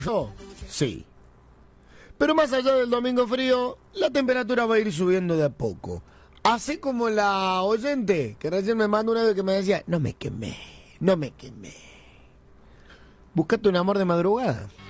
No, sí. Pero más allá del domingo frío, la temperatura va a ir subiendo de a poco. Así como la oyente que recién me mandó una vez que me decía, no me quemé, no me quemé. Buscate un amor de madrugada.